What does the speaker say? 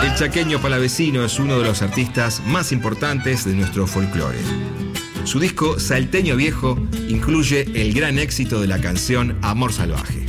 El chaqueño palavecino es uno de los artistas más importantes de nuestro folclore. Su disco Salteño Viejo incluye el gran éxito de la canción Amor Salvaje.